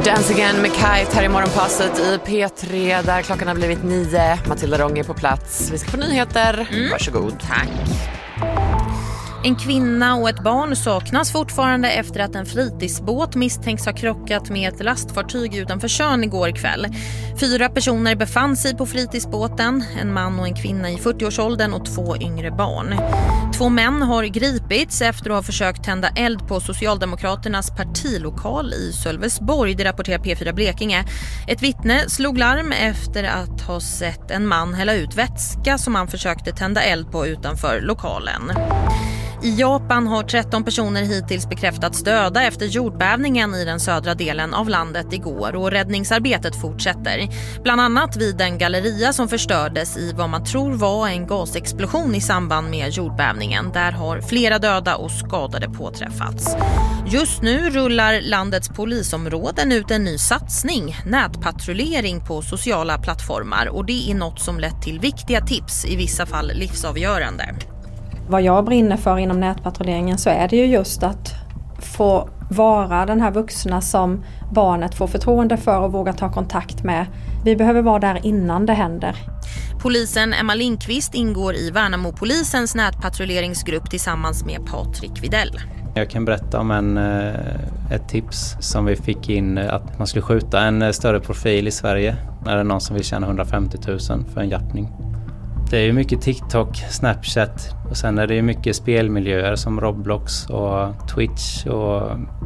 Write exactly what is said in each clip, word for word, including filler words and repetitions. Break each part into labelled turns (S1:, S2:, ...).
S1: Dance Again med Kite här i morgonpasset i P tre där klockan har blivit nio. Matilda Rång är på plats. Vi ska få nyheter. Mm. Varsågod.
S2: Tack. En kvinna och ett barn saknas fortfarande efter att en fritidsbåt misstänks ha krockat med ett lastfartyg utanför Tjörn igår kväll. Fyra personer befann sig på fritidsbåten, en man och en kvinna i fyrtioårsåldern och två yngre barn. Två män har gripits efter att ha försökt tända eld på Socialdemokraternas partilokal i Sölvesborg, det rapporterar P fyra Blekinge. Ett vittne slog larm efter att ha sett en man hälla ut vätska som han försökte tända eld på utanför lokalen. I Japan har tretton personer hittills bekräftats döda efter jordbävningen i den södra delen av landet igår och räddningsarbetet fortsätter. Bland annat vid en galleria som förstördes i vad man tror var en gasexplosion i samband med jordbävningen. Där har flera döda och skadade påträffats. Just nu rullar landets polisområden ut en ny satsning, nätpatrullering på sociala plattformar, och det är något som lett till viktiga tips, i vissa fall livsavgörande.
S3: Vad jag brinner för inom nätpatrulleringen så är det ju just att få vara den här vuxna som barnet får förtroende för och våga ta kontakt med. Vi behöver vara där innan det händer.
S2: Polisen Emma Lindqvist ingår i Värnamo-polisens nätpatrulleringsgrupp tillsammans med Patrik Videll.
S4: Jag kan berätta om en, ett tips som vi fick in, att man skulle skjuta en större profil i Sverige när det är någon som vill tjäna hundrafemtio tusen för en jappning. Det är ju mycket TikTok, Snapchat och sen är det ju mycket spelmiljöer som Roblox och Twitch, och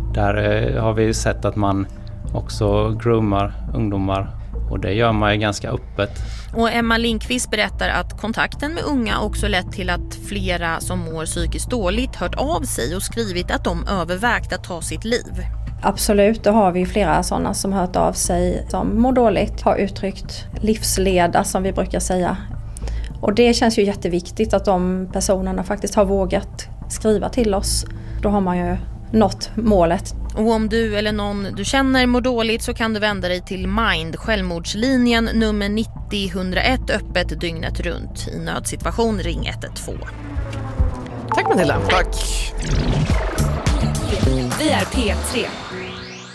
S4: där har vi sett att man också groomar ungdomar, och det gör man ju ganska öppet.
S2: Och Emma Lindqvist berättar att kontakten med unga också lett till att flera som mår psykiskt dåligt hört av sig och skrivit att de övervägt att ta sitt liv.
S3: Absolut, då har vi flera sådana som hört av sig som mår dåligt, har uttryckt livsleda som vi brukar säga. Och det känns ju jätteviktigt att de personerna faktiskt har vågat skriva till oss. Då har man ju nått målet.
S2: Och om du eller någon du känner mår dåligt så kan du vända dig till Mind, självmordslinjen nummer nittio ett noll ett, öppet dygnet runt. I nödsituation ring ett ett två.
S1: Tack Matilda.
S5: Tack. Vi är P tre.